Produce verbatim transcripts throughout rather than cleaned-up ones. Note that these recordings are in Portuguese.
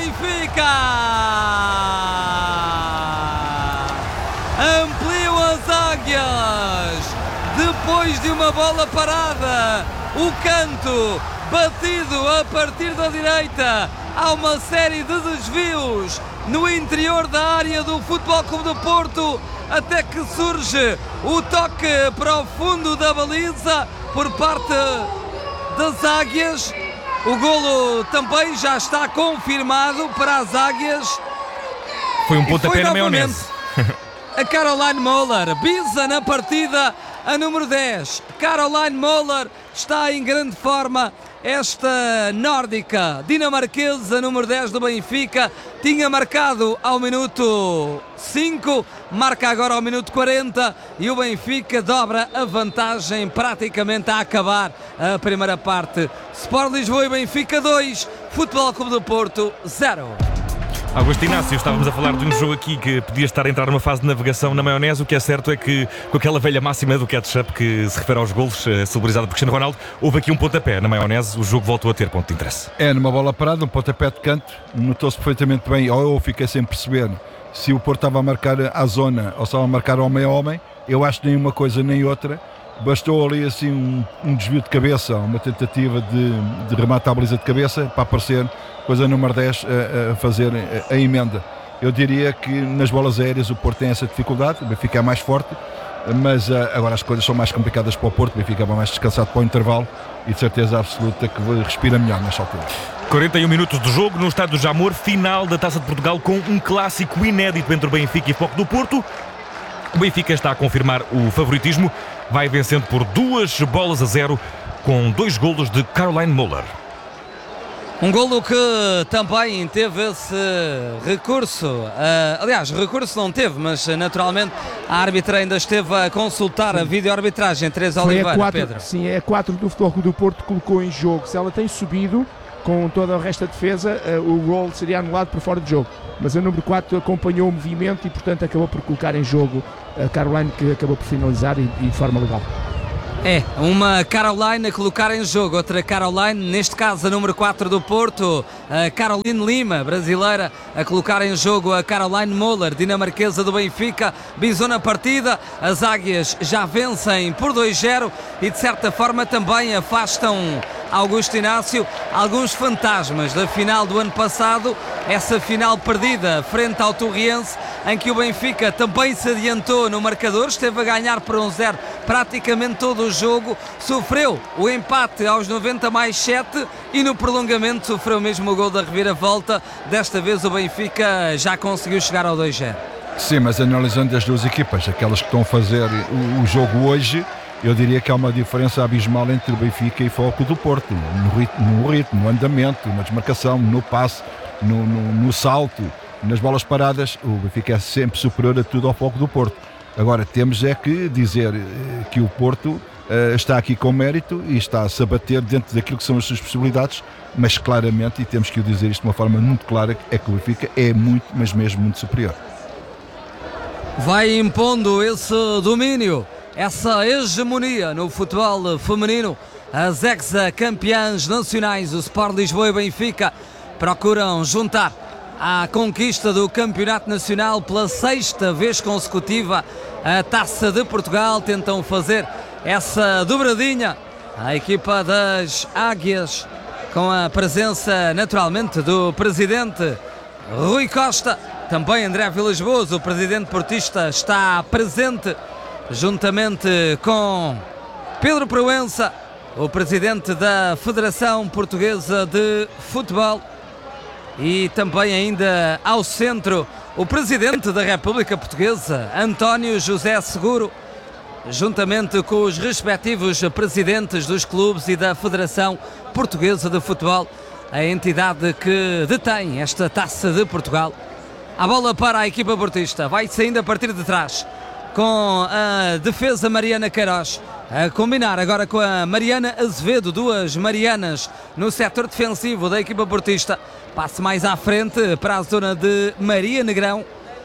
Benfica! Ampliam as águias depois de uma bola parada. O canto batido a partir da direita. Há uma série de desvios no interior da área do Futebol Clube do Porto, até que surge o toque para o fundo da baliza por parte das águias. O golo também já está confirmado para as águias. Foi um pontapé na maionese. A Caroline Moller bisa na partida a número dez. Caroline Moller está em grande forma. Esta nórdica dinamarquesa, número dez do Benfica, tinha marcado ao minuto cinco, marca agora ao minuto quarenta e o Benfica dobra a vantagem praticamente a acabar a primeira parte. Sport Lisboa e Benfica dois, Futebol Clube do Porto zero. Augusto Inácio, estávamos a falar de um jogo aqui que podia estar a entrar numa fase de navegação na maionese. O que é certo é que, com aquela velha máxima do ketchup que se refere aos golos, celebrizada por Cristiano Ronaldo, houve aqui um pontapé na maionese. O jogo voltou a ter ponto de interesse. É, numa bola parada, um pontapé de canto, notou-se perfeitamente bem, ou eu fiquei sem perceber se o Porto estava a marcar à zona ou estava a marcar homem a homem. Eu acho que nem uma coisa nem outra. Bastou ali assim um, um desvio de cabeça, uma tentativa de, de remate à baliza de cabeça para aparecer, coisa número dez a, a fazer a, a emenda. Eu diria que nas bolas aéreas o Porto tem essa dificuldade, o Benfica é mais forte, mas uh, agora as coisas são mais complicadas para o Porto. O Benfica vai mais descansado para o intervalo e de certeza absoluta que respira melhor nesta altura. quarenta e um minutos de jogo no estádio do Jamor, final da Taça de Portugal com um clássico inédito entre o Benfica e o F C do Porto. O Benfica está a confirmar o favoritismo, vai vencendo por duas bolas a zero com dois golos de Caroline Moller. Um golo que também teve esse recurso, uh, aliás, recurso não teve, mas naturalmente a árbitra ainda esteve a consultar a vídeo-arbitragem. Teresa Oliveira, quatro, Pedro. Sim, é a quatro do Futebol Clube do Porto colocou em jogo. Se ela tem subido com toda a resto da defesa, uh, o gol seria anulado por fora de jogo. Mas a número quatro acompanhou o movimento e, portanto, acabou por colocar em jogo a Caroline, que acabou por finalizar e, e de forma legal. É, uma Caroline a colocar em jogo, outra Caroline, neste caso a número quatro do Porto, a Caroline Lima, brasileira, a colocar em jogo a Caroline Moller, dinamarquesa do Benfica. Bisou na partida, as águias já vencem por dois zero e de certa forma também afastam Augusto Inácio alguns fantasmas da final do ano passado, essa final perdida frente ao Torriense, em que o Benfica também se adiantou no marcador, esteve a ganhar por um zero praticamente todo o jogo, sofreu o empate aos noventa mais sete e no prolongamento sofreu mesmo o gol da reviravolta. Desta vez o Benfica já conseguiu chegar ao dois zero. Sim, mas analisando as duas equipas, aquelas que estão a fazer o, o jogo hoje, eu diria que há uma diferença abismal entre o Benfica e o Foco do Porto, no ritmo, no, ritmo, no andamento, na desmarcação, no passe, no, no, no salto, nas bolas paradas. O Benfica é sempre superior a tudo ao Foco do Porto. Agora temos é que dizer que o Porto uh, está aqui com mérito e está a se abater dentro daquilo que são as suas possibilidades, mas claramente, e temos que o dizer isto de uma forma muito clara, é que o Benfica é muito, mas mesmo muito superior. Vai impondo esse domínio, essa hegemonia no futebol feminino. As ex-campeãs nacionais, o Sport Lisboa e Benfica, procuram juntar à conquista do Campeonato Nacional pela sexta vez consecutiva a Taça de Portugal. Tentam fazer essa dobradinha. A equipa das Águias, com a presença naturalmente do presidente Rui Costa, também André Vilas-Boas, o presidente portista, está presente, juntamente com Pedro Proença, o presidente da Federação Portuguesa de Futebol, e também ainda ao centro o presidente da República Portuguesa, António José Seguro, juntamente com os respectivos presidentes dos clubes e da Federação Portuguesa de Futebol, a entidade que detém esta Taça de Portugal. A bola para a equipa portista, vai saindo a partir de trás, com a defesa Mariana Queiroz, a combinar agora com a Mariana Azevedo, duas Marianas no setor defensivo da equipa portista. Passe mais à frente para a zona de Maria Negrão,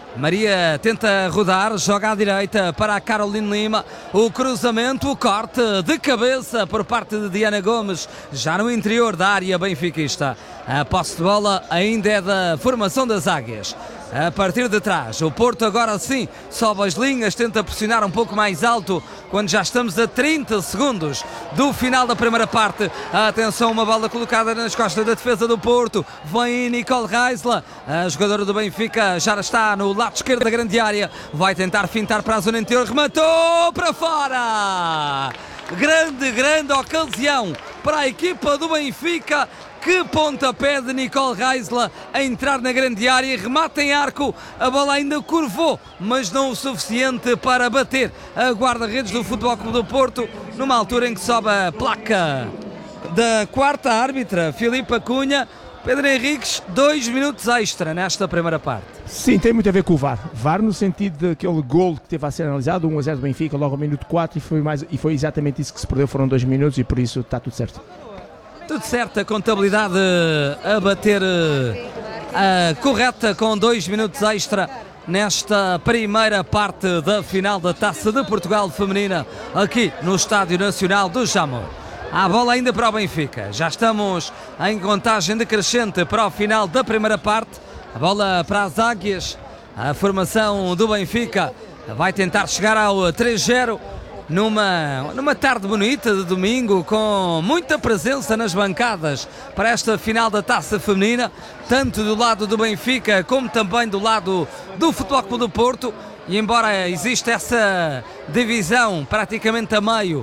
Maria tenta rodar, joga à direita para a Caroline Lima, o cruzamento, o corte de cabeça por parte de Diana Gomes, já no interior da área benfiquista. A posse de bola ainda é da formação das Águias. A partir de trás, o Porto agora sim sobe as linhas, tenta pressionar um pouco mais alto quando já estamos a trinta segundos do final da primeira parte. Atenção, uma bola colocada nas costas da defesa do Porto, vem Nicole Reisler, a jogadora do Benfica já está no lado esquerdo da grande área, vai tentar fintar para a zona interior, rematou para fora! Grande, grande ocasião para a equipa do Benfica. Que pontapé de Nicole Reisler a entrar na grande área, remata em arco, a bola ainda curvou, mas não o suficiente para bater a guarda-redes do Futebol Clube do Porto, numa altura em que sobe a placa da quarta árbitra, Filipa Cunha. Pedro Henriques, dois minutos extra nesta primeira parte. Sim, tem muito a ver com o V A R. V A R no sentido daquele gol que teve a ser analisado, um a zero do Benfica, logo ao minuto quatro, e foi, mais, e foi exatamente isso que se perdeu, foram dois minutos, e por isso está tudo certo. Tudo certo, a contabilidade a bater a correta com dois minutos extra nesta primeira parte da final da Taça de Portugal feminina aqui no Estádio Nacional do Jamor. A bola ainda para o Benfica, já estamos em contagem decrescente para o final da primeira parte. A bola para as Águias, a formação do Benfica vai tentar chegar ao três zero. Numa, numa tarde bonita de domingo, com muita presença nas bancadas para esta final da Taça Feminina, tanto do lado do Benfica como também do lado do Futebol Clube do Porto. E embora exista essa divisão praticamente a meio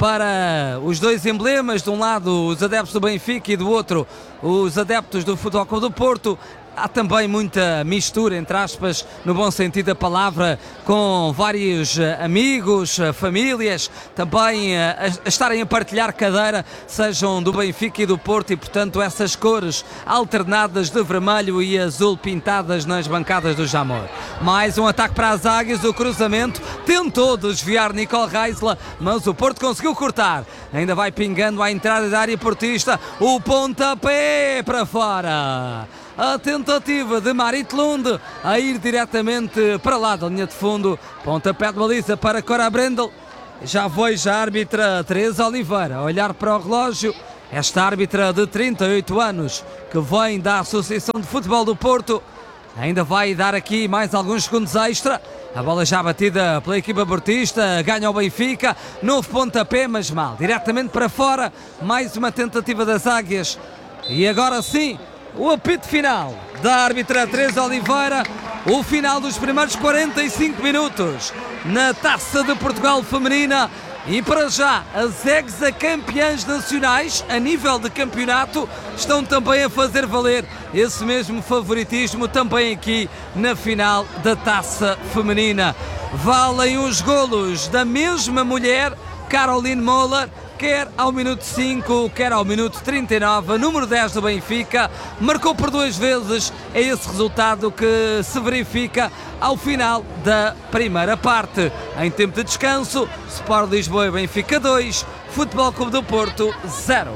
para os dois emblemas, de um lado os adeptos do Benfica e do outro os adeptos do Futebol Clube do Porto, há também muita mistura, entre aspas, no bom sentido da palavra, com vários amigos, famílias, também a, a estarem a partilhar cadeira, sejam do Benfica e do Porto, e portanto essas cores alternadas de vermelho e azul pintadas nas bancadas do Jamor. Mais um ataque para as Águias, o cruzamento, tentou desviar Nicole Reisler, mas o Porto conseguiu cortar, ainda vai pingando à entrada da área portista, o pontapé para fora. A tentativa de Marit Lund a ir diretamente para lá da linha de fundo. Pontapé de baliza para Cora Brendel. Já vejo a árbitra Teresa Oliveira a olhar para o relógio. Esta árbitra de trinta e oito anos, que vem da Associação de Futebol do Porto, ainda vai dar aqui mais alguns segundos extra. A bola já batida pela equipa portista, ganha o Benfica, novo pontapé, mas mal, diretamente para fora. Mais uma tentativa das Águias. E agora sim, o apito final da árbitra Teresa Oliveira, o final dos primeiros quarenta e cinco minutos na Taça de Portugal feminina. E para já, as ex-campeãs nacionais a nível de campeonato estão também a fazer valer esse mesmo favoritismo também aqui na final da Taça feminina. Valem os golos da mesma mulher, Caroline Moller, quer ao minuto cinco, quer ao minuto trinta e nove, número dez do Benfica, marcou por duas vezes. É esse resultado que se verifica ao final da primeira parte. Em tempo de descanso, Sport Lisboa e Benfica dois, Futebol Clube do Porto zero.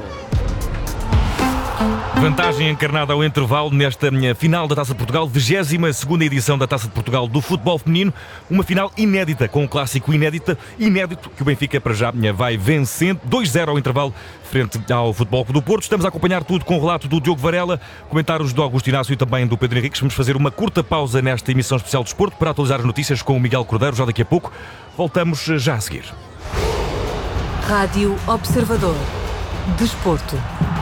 Vantagem encarnada ao intervalo nesta final da Taça de Portugal, vigésima segunda edição da Taça de Portugal do futebol feminino. Uma final inédita, com um clássico inédita, inédito, que o Benfica para já vai vencendo. dois zero ao intervalo frente ao Futebol Clube do Porto. Estamos a acompanhar tudo com o relato do Diogo Varela, comentários do Augusto Inácio e também do Pedro Henriques. Vamos fazer uma curta pausa nesta emissão especial de Desporto para atualizar as notícias com o Miguel Cordeiro já daqui a pouco. Voltamos já a seguir. Rádio Observador. Desporto.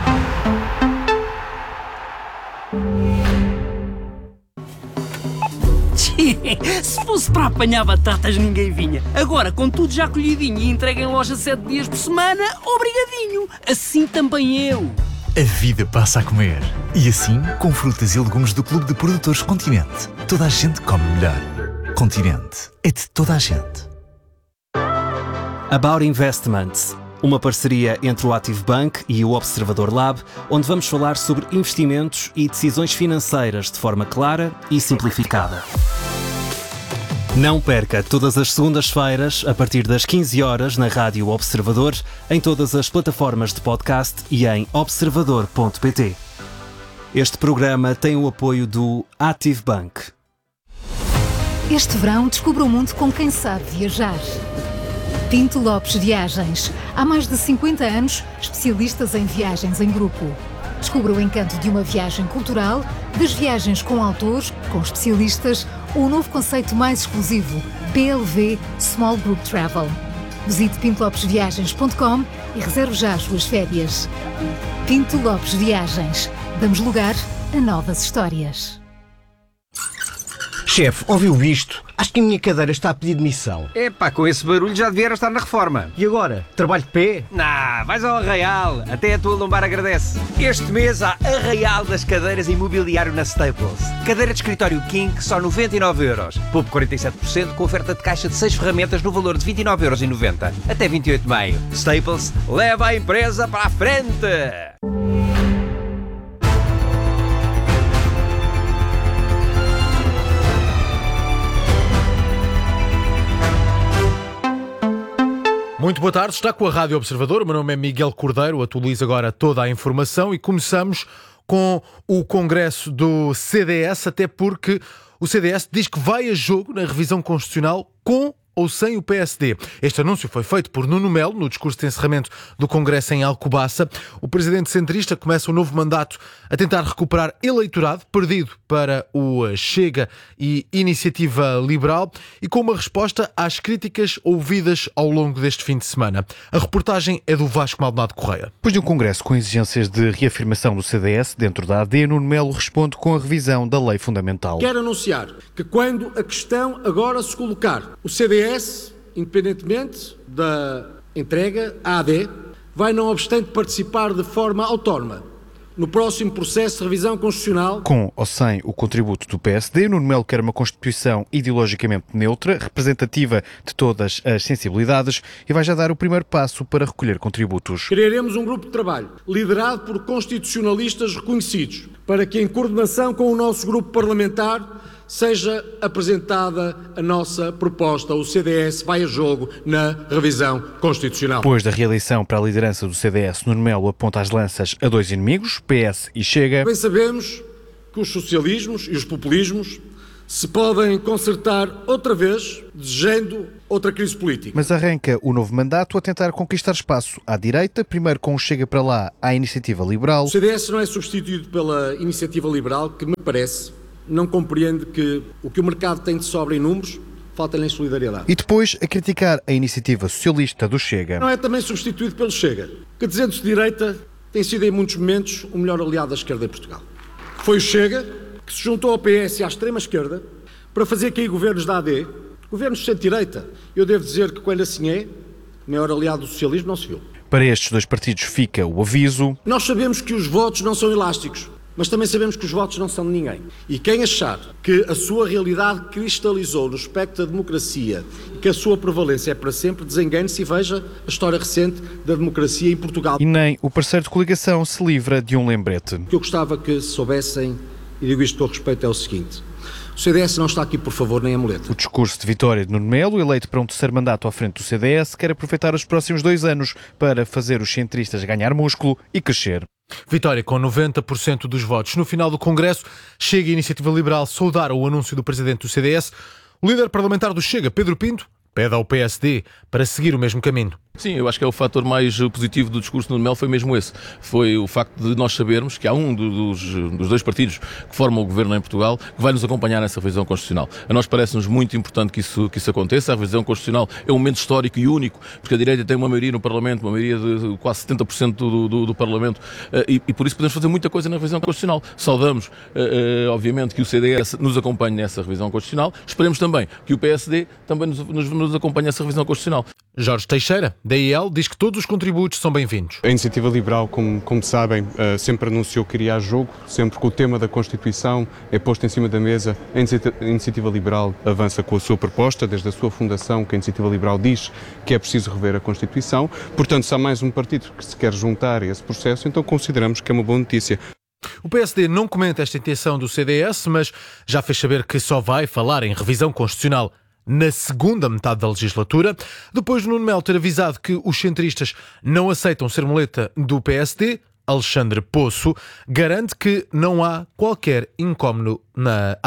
Se fosse para apanhar batatas, ninguém vinha. Agora, com tudo já colhidinho e entregue em loja sete dias por semana, obrigadinho. Assim também eu. A vida passa a comer. E assim, com frutas e legumes do Clube de Produtores Continente. Toda a gente come melhor. Continente é de toda a gente. About Investments, uma parceria entre o Active Bank e o Observador Lab, onde vamos falar sobre investimentos e decisões financeiras de forma clara e simplificada. Não perca todas as segundas-feiras, a partir das quinze horas, na Rádio Observador, em todas as plataformas de podcast e em observador ponto pt. Este programa tem o apoio do Active Bank. Este verão, descubra o mundo com quem sabe viajar. Pinto Lopes Viagens. Há mais de cinquenta anos, especialistas em viagens em grupo. Descubra o encanto de uma viagem cultural, das viagens com autores, com especialistas, ou o novo conceito mais exclusivo, P L V Small Group Travel. Visite pinto lopes viagens ponto com e reserve já as suas férias. Pinto Lopes Viagens. Damos lugar a novas histórias. Chefe, ouviu isto? Acho que a minha cadeira está a pedir demissão. Epá, com esse barulho já devia estar na reforma. E agora? Trabalho de pé? Nah, vais ao Arraial. Até a tua lombar agradece. Este mês há Arraial das cadeiras imobiliário na Staples. Cadeira de escritório King, só noventa e nove euros. Poupe quarenta e sete por cento com oferta de caixa de seis ferramentas no valor de vinte e nove euros e noventa. Até vinte e oito de maio. Staples, leva a empresa para a frente! Muito boa tarde, está com a Rádio Observador, o meu nome é Miguel Cordeiro, atualizo agora toda a informação e começamos com o congresso do C D S, até porque o C D S diz que vai a jogo na revisão constitucional com ou sem o P S D. Este anúncio foi feito por Nuno Melo no discurso de encerramento do Congresso em Alcobaça. O presidente centrista começa um novo mandato a tentar recuperar eleitorado perdido para o Chega e Iniciativa Liberal e com uma resposta às críticas ouvidas ao longo deste fim de semana. A reportagem é do Vasco Maldonado Correia. Depois de um congresso com exigências de reafirmação do C D S dentro da A D, Nuno Melo responde com a revisão da lei fundamental. Quero anunciar que quando a questão agora se colocar, o C D S, independentemente da entrega à A D, vai não obstante participar de forma autónoma no próximo processo de revisão constitucional. Com ou sem o contributo do P S D, Nuno Melo quer uma Constituição ideologicamente neutra, representativa de todas as sensibilidades e vai já dar o primeiro passo para recolher contributos. Criaremos um grupo de trabalho liderado por constitucionalistas reconhecidos para que, em coordenação com o nosso grupo parlamentar, seja apresentada a nossa proposta. O C D S vai a jogo na revisão constitucional. Depois da reeleição para a liderança do C D S, Nuno Melo aponta as lanças a dois inimigos, P S e Chega. Bem sabemos que os socialismos e os populismos se podem consertar outra vez, desejando outra crise política. Mas arranca o novo mandato a tentar conquistar espaço à direita, primeiro com o Chega para lá à Iniciativa Liberal. O C D S não é substituído pela Iniciativa Liberal, que me parece não compreende que o que o mercado tem de sobra em números falta-lhe em solidariedade. E depois a criticar a iniciativa socialista do Chega. Não é também substituído pelo Chega, que dizendo-se de direita tem sido em muitos momentos o melhor aliado da esquerda em Portugal. Foi o Chega que se juntou ao P S e à extrema-esquerda para fazer cair governos da A D, governos de centro-direita. Eu devo dizer que quando assim é, o maior aliado do socialismo não se viu. Para estes dois partidos fica o aviso. Nós sabemos que os votos não são elásticos, mas também sabemos que os votos não são de ninguém. E quem achar que a sua realidade cristalizou no espectro da democracia e que a sua prevalência é para sempre, desengane-se e veja a história recente da democracia em Portugal. E nem o parceiro de coligação se livra de um lembrete. O que eu gostava que soubessem, e digo isto com respeito, é o seguinte: o C D S não está aqui por favor nem amuleto. O discurso de vitória de Nuno Melo, eleito para um terceiro mandato à frente do C D S, quer aproveitar os próximos dois anos para fazer os centristas ganhar músculo e crescer. Vitória com noventa por cento dos votos. No final do Congresso, Chega e Iniciativa Liberal saudaram o anúncio do presidente do C D S. O líder parlamentar do Chega, Pedro Pinto, pede ao P S D para seguir o mesmo caminho. Sim, eu acho que é o fator mais positivo do discurso do Nuno Melo foi mesmo esse. Foi o facto de nós sabermos que há um dos, dos dois partidos que formam o governo em Portugal que vai nos acompanhar nessa revisão constitucional. A nós parece-nos muito importante que isso, que isso aconteça. A revisão constitucional é um momento histórico e único, porque a direita tem uma maioria no Parlamento, uma maioria de quase setenta por cento do, do, do Parlamento, e, e por isso podemos fazer muita coisa na revisão constitucional. Saudamos, obviamente, que o C D S nos acompanhe nessa revisão constitucional. Esperemos também que o P S D também nos, nos, nos acompanhe nessa revisão constitucional. Jorge Teixeira, da I L, diz que todos os contributos são bem-vindos. A Iniciativa Liberal, como, como sabem, sempre anunciou que iria a jogo, sempre que o tema da Constituição é posto em cima da mesa, a Iniciativa Liberal avança com a sua proposta, desde a sua fundação, que a Iniciativa Liberal diz que é preciso rever a Constituição. Portanto, se há mais um partido que se quer juntar a esse processo, então consideramos que é uma boa notícia. O P S D não comenta esta intenção do C D S, mas já fez saber que só vai falar em revisão constitucional na segunda metade da legislatura, depois de Nuno Melo ter avisado que os centristas não aceitam ser muleta do P S D. Alexandre Poço garante que não há qualquer incómodo na A D.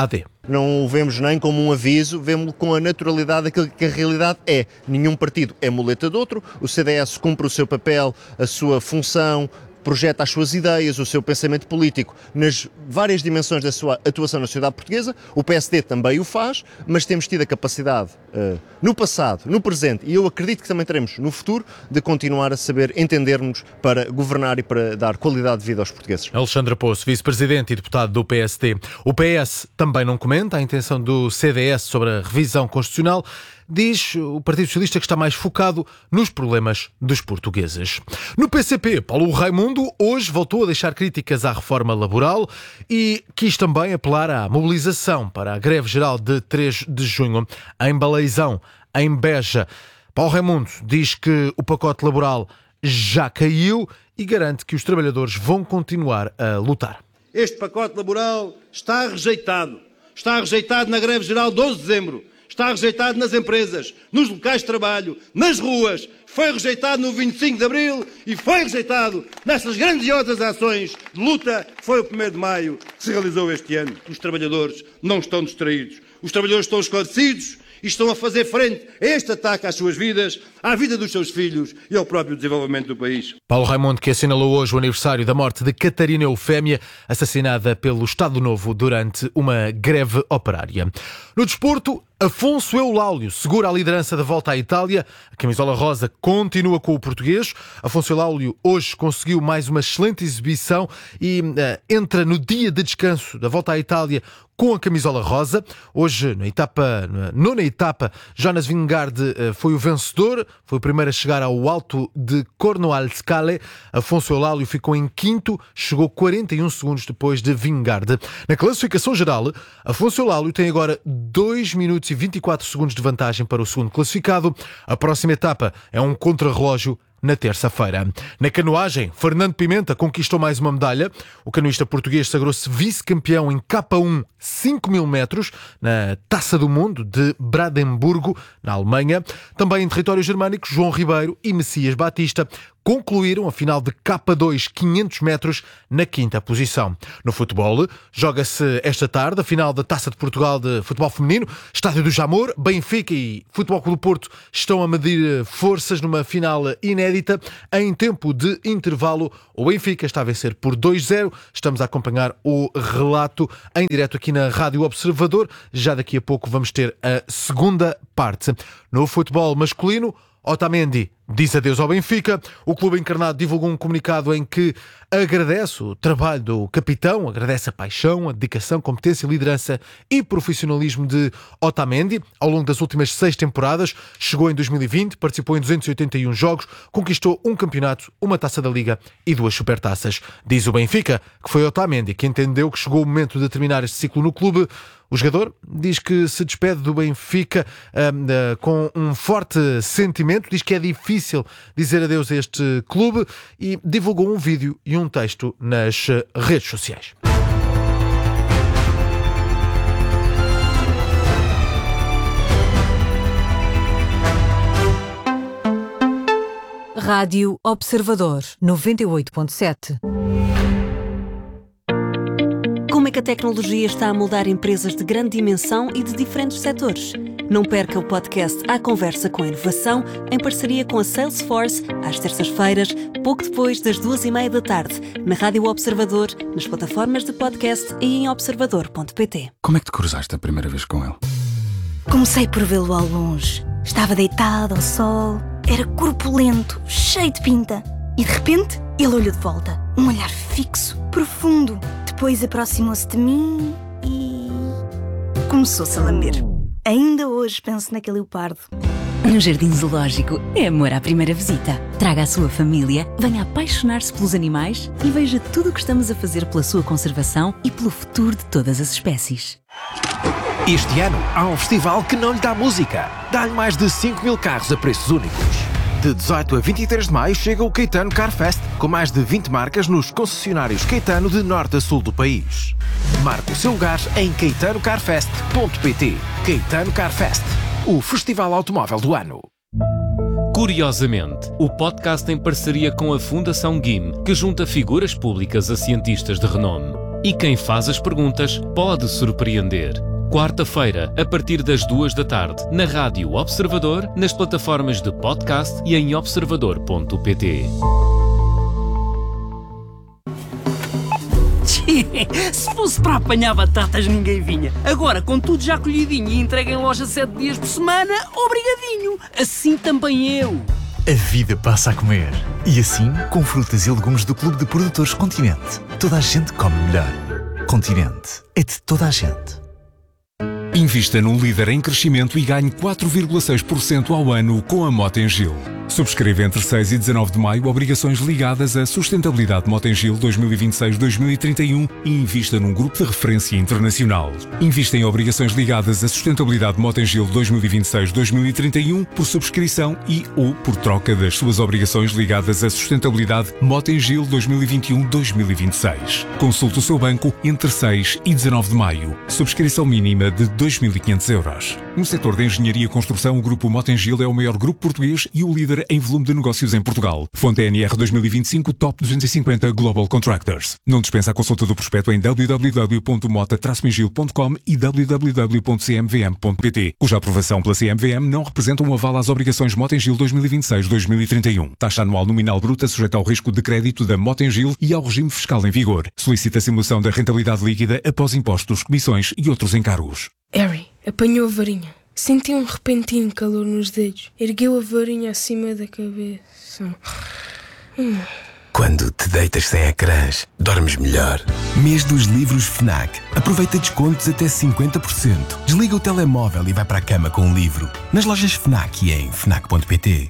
não o vemos nem como um aviso, vemos com a naturalidade daquilo que a realidade é. Nenhum partido é muleta de outro, o C D S cumpre o seu papel, a sua função, projeta as suas ideias, o seu pensamento político nas várias dimensões da sua atuação na sociedade portuguesa. O P S D também o faz, mas temos tido a capacidade uh, no passado, no presente, e eu acredito que também teremos no futuro, de continuar a saber entender-nos para governar e para dar qualidade de vida aos portugueses. Alexandre Poço, vice-presidente e deputado do P S D. O P S também não comenta a intenção do C D S sobre a revisão constitucional. Diz o Partido Socialista que está mais focado nos problemas dos portugueses. No P C P, Paulo Raimundo hoje voltou a deixar críticas à reforma laboral e quis também apelar à mobilização para a greve geral de três de junho em Baleizão, em Beja. Paulo Raimundo diz que o pacote laboral já caiu e garante que os trabalhadores vão continuar a lutar. Este pacote laboral está rejeitado. Está rejeitado na greve geral de doze de dezembro. Está rejeitado nas empresas, nos locais de trabalho, nas ruas, foi rejeitado no vinte e cinco de abril e foi rejeitado nessas grandiosas ações de luta que foi o primeiro de maio que se realizou este ano. Os trabalhadores não estão distraídos, os trabalhadores estão esclarecidos e estão a fazer frente a este ataque às suas vidas, à vida dos seus filhos e ao próprio desenvolvimento do país. Paulo Raimundo, que assinalou hoje o aniversário da morte de Catarina Eufémia, assassinada pelo Estado Novo durante uma greve operária. No desporto, Afonso Eulálio segura a liderança da volta à Itália. A camisola rosa continua com o português. Afonso Eulálio hoje conseguiu mais uma excelente exibição e uh, entra no dia de descanso da volta à Itália com a camisola rosa. Hoje, na etapa, na nona etapa, Jonas Vingegaard uh, foi o vencedor, foi o primeiro a chegar ao alto de Cornoalscale. Afonso Eulálio ficou em quinto, chegou quarenta e um segundos depois de Vingegaard. Na classificação geral, Afonso Eulálio tem agora dois minutos e vinte e quatro segundos de vantagem para o segundo classificado. A próxima etapa é um contrarrelógio na terça-feira. Na canoagem, Fernando Pimenta conquistou mais uma medalha. O canoista português sagrou-se vice-campeão em K um cinco mil metros na Taça do Mundo de Brandemburgo, na Alemanha. Também em território germânico, João Ribeiro e Messias Batista concluíram a final de K dois quinhentos metros na quinta posição. No futebol, joga-se esta tarde a final da Taça de Portugal de futebol feminino. Estádio do Jamor, Benfica e Futebol Clube do Porto estão a medir forças numa final inédita. Em tempo de intervalo, o Benfica está a vencer por dois zero. Estamos a acompanhar o relato em direto aqui na Rádio Observador. Já daqui a pouco vamos ter a segunda parte. No futebol masculino, Otamendi diz adeus ao Benfica. O clube encarnado divulgou um comunicado em que agradece o trabalho do capitão, agradece a paixão, a dedicação, competência, liderança e profissionalismo de Otamendi ao longo das últimas seis temporadas. Chegou em dois mil e vinte, participou em duzentos e oitenta e um jogos, conquistou um campeonato, uma taça da Liga e duas supertaças. Diz o Benfica que foi Otamendi que entendeu que chegou o momento de terminar este ciclo no clube. O jogador diz que se despede do Benfica uh, uh, com um forte sentimento, diz que é difícil dizer adeus a este clube e divulgou um vídeo e um texto nas redes sociais. Rádio Observador noventa e oito ponto sete. Como é que a tecnologia está a moldar empresas de grande dimensão e de diferentes setores? Não perca o podcast À Conversa com a Inovação, em parceria com a Salesforce, às terças-feiras, pouco depois das duas e meia da tarde, na Rádio Observador, nas plataformas de podcast e em observador ponto pt. Como é que te cruzaste a primeira vez com ele? Comecei por vê-lo ao longe. Estava deitado ao sol, era corpulento, cheio de pinta. E de repente, ele olhou de volta. Um olhar fixo, profundo. Depois aproximou-se de mim e... começou-se a lamber. Ainda hoje penso naquele leopardo. No Jardim Zoológico é amor à primeira visita. Traga a sua família, venha apaixonar-se pelos animais e veja tudo o que estamos a fazer pela sua conservação e pelo futuro de todas as espécies. Este ano há um festival que não lhe dá música. Dá-lhe mais de cinco mil carros a preços únicos. De dezoito a vinte e três de maio chega o Caetano Car Fest, com mais de vinte marcas nos concessionários Caetano de norte a sul do país. Marque o seu lugar em caetano car fest ponto pt. Caetano Car Fest, o festival automóvel do ano. Curiosamente, o podcast em parceria com a Fundação G I M, que junta figuras públicas a cientistas de renome. E quem faz as perguntas pode surpreender. quarta-feira, a partir das duas da tarde, na Rádio Observador, nas plataformas de podcast e em observador ponto pt. Se fosse para apanhar batatas, ninguém vinha. Agora, com tudo já colhidinho e entregue em loja sete dias por semana, obrigadinho. Assim também eu. A vida passa a comer. E assim, com frutas e legumes do Clube de Produtores Continente. Toda a gente come melhor. Continente. É de toda a gente. Invista num líder em crescimento e ganhe quatro vírgula seis por cento ao ano com a Motengil. Subscreva entre seis e dezanove de maio obrigações ligadas à sustentabilidade Motengil dois mil e vinte e seis a dois mil e trinta e um e invista num grupo de referência internacional. Invista em obrigações ligadas à sustentabilidade Motengil dois mil e vinte e seis a dois mil e trinta e um por subscrição e ou por troca das suas obrigações ligadas à sustentabilidade Motengil dois mil e vinte e um a dois mil e vinte e seis. Consulte o seu banco entre seis e dezanove de maio. Subscrição mínima de dois mil e quinhentos euros. No setor da engenharia e construção, o grupo Motengil é o maior grupo português e o líder em volume de negócios em Portugal. Fonte N R dois mil e vinte e cinco Top duzentos e cinquenta Global Contractors. Não dispensa a consulta do prospecto em w w w ponto mota traço mengil ponto com e w w w ponto c m v m ponto p t, cuja aprovação pela C M V M não representa um aval às obrigações Motengil dois mil e vinte e seis a dois mil e trinta e um. Taxa anual nominal bruta sujeita ao risco de crédito da Motengil e ao regime fiscal em vigor. Solicita a simulação da rentabilidade líquida após impostos, comissões e outros encargos. Harry apanhou a varinha. Senti um repentino calor nos dedos. Ergueu a varinha acima da cabeça. Hum. Quando te deitas sem ecrãs, dormes melhor. Mês dos livros FNAC. Aproveita descontos até cinquenta por cento. Desliga o telemóvel e vai para a cama com um livro. Nas lojas FNAC e em fnac ponto p t.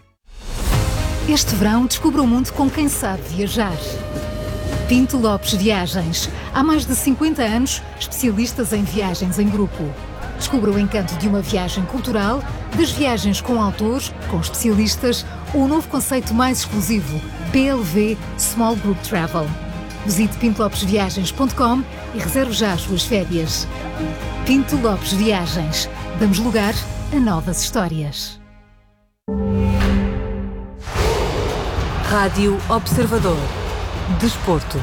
Este verão, descubra o mundo com quem sabe viajar. Pinto Lopes Viagens. Há mais de cinquenta anos, especialistas em viagens em grupo. Descubra o encanto de uma viagem cultural, das viagens com autores, com especialistas ou o novo conceito mais exclusivo, B L V Small Group Travel. Visite pinto lopes viagens ponto com e reserve já as suas férias. Pinto Lopes Viagens. Damos lugar a novas histórias. Rádio Observador. Desporto.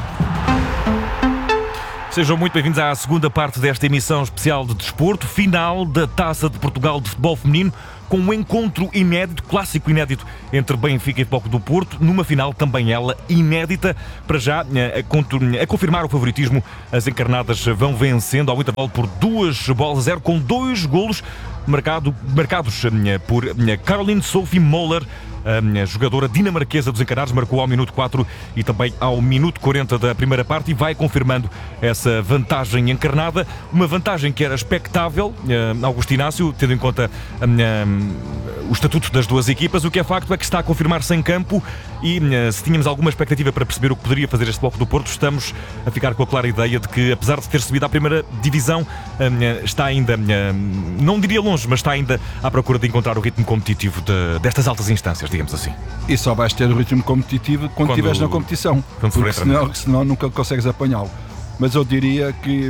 Sejam muito bem-vindos à segunda parte desta emissão especial de desporto, final da Taça de Portugal de Futebol Feminino, com um encontro inédito, clássico inédito, entre Benfica e Futebol Clube do Porto, numa final também ela inédita. Para já, a, a confirmar o favoritismo, as encarnadas vão vencendo ao intervalo por duas bolas a zero, com dois golos marcado, marcados por Caroline Sophie Moller. A jogadora dinamarquesa dos encarnados marcou ao minuto quatro e também ao minuto quarenta da primeira parte e vai confirmando essa vantagem encarnada, uma vantagem que era expectável, Augusto Inácio, tendo em conta um, um, o estatuto das duas equipas. O que é facto é que está a confirmar-se em campo e um, se tínhamos alguma expectativa para perceber o que poderia fazer este Bloco do Porto, estamos a ficar com a clara ideia de que, apesar de ter subido à primeira divisão, um, está ainda, um, não diria longe, mas está ainda à procura de encontrar o ritmo competitivo de, destas altas instâncias, digamos assim. E só vais ter o ritmo competitivo quando, quando estiveres na competição, porque senão, senão nunca consegues apanhá-lo. Mas eu diria que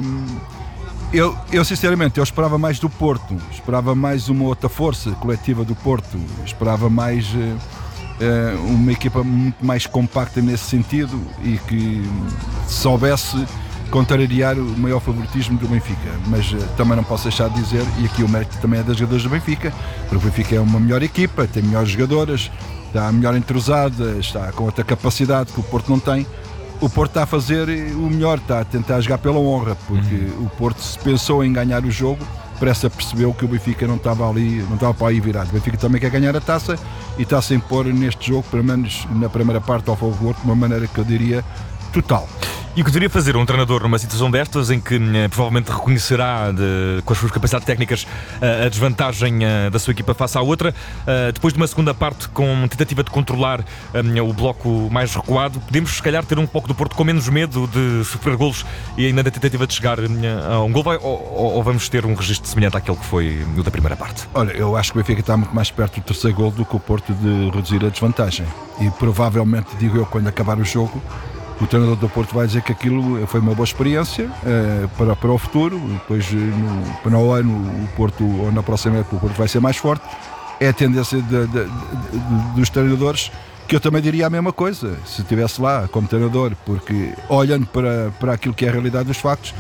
eu, eu sinceramente eu esperava mais do Porto, esperava mais uma outra força coletiva do Porto, esperava mais uh, uh, uma equipa muito mais compacta nesse sentido e que soubesse contrariar o maior favoritismo do Benfica, mas uh, também não posso deixar de dizer, e aqui o mérito também é das jogadoras do Benfica, porque o Benfica é uma melhor equipa, tem melhores jogadoras, está melhor entrosada, está com outra capacidade que o Porto não tem. O Porto está a fazer o melhor, está a tentar jogar pela honra, porque uhum. o Porto, se pensou em ganhar o jogo, parece a percebeu que o Benfica não estava ali, não estava para aí virado. O Benfica também quer ganhar a taça e está-se a impor neste jogo, pelo menos na primeira parte, ao favor, de uma maneira que eu diria total. E o que deveria fazer um treinador numa situação destas, em que eh, provavelmente reconhecerá de, com as suas capacidades técnicas eh, a desvantagem eh, da sua equipa face à outra, eh, depois de uma segunda parte com tentativa de controlar eh, o bloco mais recuado, podemos se calhar ter um pouco do Porto com menos medo de sofrer golos e ainda da tentativa de chegar eh, a um gol, vai, ou, ou vamos ter um registro semelhante àquele que foi o da primeira parte? Olha, eu acho que o Benfica está muito mais perto do terceiro gol do que o Porto de reduzir a desvantagem e provavelmente, digo eu, quando acabar o jogo, o treinador do Porto vai dizer que aquilo foi uma boa experiência uh, para, para o futuro, depois no, para o ano o Porto, ou na próxima época o Porto vai ser mais forte. É a tendência de, de, de, de, dos treinadores, que eu também diria a mesma coisa, se estivesse lá como treinador, porque olhando para, para aquilo que é a realidade dos factos,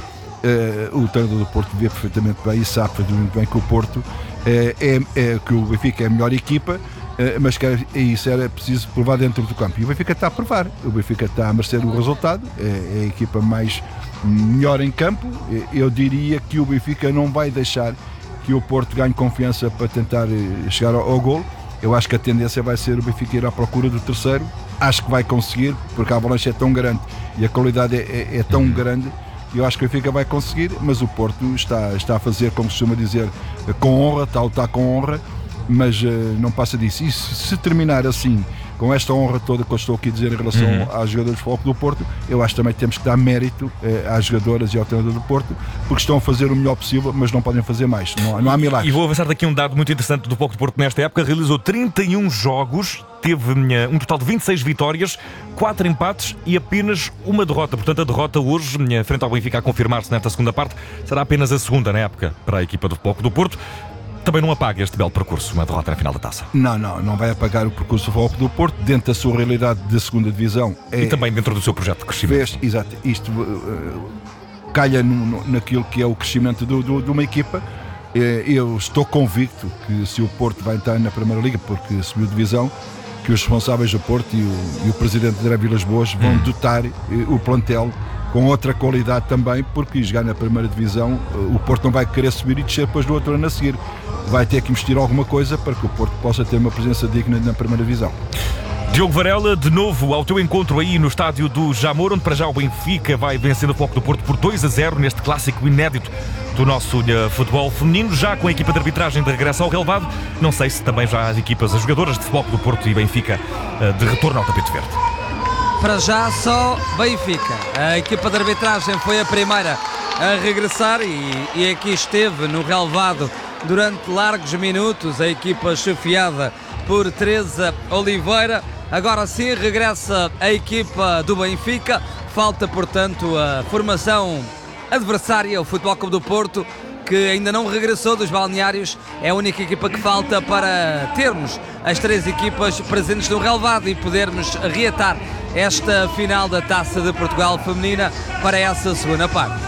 uh, o treinador do Porto vê perfeitamente bem e sabe perfeitamente bem que o Porto uh, é, é que o Benfica é a melhor equipa, uh, mas que isso era preciso provar dentro do campo. E o Benfica está a provar, o Benfica está a merecer o resultado, é, é a equipa mais melhor em campo. Eu diria que o Benfica não vai deixar que o Porto ganhe confiança para tentar chegar ao, ao golo. Eu acho que a tendência vai ser o Benfica ir à procura do terceiro. Acho que vai conseguir, porque a avalanche é tão grande e a qualidade é, é, é tão grande. Eu acho que o Benfica vai conseguir, mas o Porto está, está a fazer, como se costuma dizer, com honra, está a lutar com honra, mas uh, não passa disso. E se, se terminar assim, com esta honra toda que eu estou aqui a dizer em relação uhum. às jogadoras de futebol do Porto, eu acho que também temos que dar mérito eh, às jogadoras e ao treinador do Porto, porque estão a fazer o melhor possível, mas não podem fazer mais, não, não há milagres. E vou avançar daqui um dado muito interessante do Futebol do Porto nesta época: realizou trinta e um jogos, teve um total de vinte e seis vitórias, quatro empates e apenas uma derrota. Portanto, a derrota hoje, frente ao Benfica, a confirmar-se nesta segunda parte, será apenas a segunda na época para a equipa do Futebol do Porto. Também não apaga este belo percurso, uma derrota na final da Taça. Não, não, não vai apagar o percurso do Futebol do Porto, dentro da sua realidade da segunda divisão. É, e também dentro do seu projeto de crescimento. Fez, exato, isto uh, calha no, no, naquilo que é o crescimento do, do, de uma equipa. Uh, eu estou convicto que se o Porto vai entrar na Primeira Liga, porque subiu divisão, que os responsáveis do Porto e o, e o presidente André Vilas Boas vão hum. dotar uh, o plantel com outra qualidade também, porque jogar na Primeira Divisão, uh, o Porto não vai querer subir e descer depois do outro ano a seguir. Vai ter que investir alguma coisa para que o Porto possa ter uma presença digna na Primeira Divisão. Diogo Varela, de novo ao teu encontro aí no estádio do Jamor, onde para já o Benfica vai vencendo o Futebol do Porto por dois a zero neste clássico inédito do nosso uh, futebol feminino, já com a equipa de arbitragem de regresso ao relevado. Não sei se também já as equipas, as jogadoras de Futebol do Porto e Benfica uh, de retorno ao tapete verde. Para já só Benfica. A equipa de arbitragem foi a primeira a regressar e, e aqui esteve no relevado durante largos minutos a equipa chefiada por Teresa Oliveira. Agora sim regressa a equipa do Benfica. Falta, portanto, a formação adversária, o Futebol Clube do Porto, que ainda não regressou dos balneários. É a única equipa que falta para termos as três equipas presentes no relevado e podermos reatar esta final da Taça de Portugal feminina para essa segunda parte.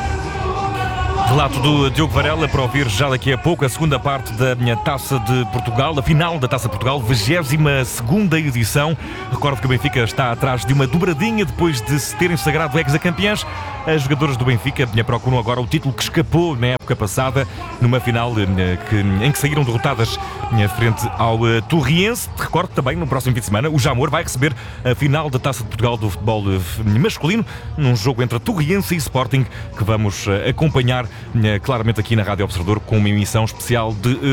Relato do Diogo Varela para ouvir já daqui a pouco a segunda parte da minha Taça de Portugal, a final da Taça de Portugal, vigésima segunda edição. Recordo que o Benfica está atrás de uma dobradinha depois de se terem sagrado ex-campeãs. As jogadoras do Benfica procuram agora o título que escapou na época passada, numa final em que saíram derrotadas frente ao Torriense. Recordo também, no próximo fim de semana, o Jamor vai receber a final da Taça de Portugal do futebol masculino, num jogo entre a Torriense e Sporting, que vamos acompanhar claramente aqui na Rádio Observador com uma emissão especial de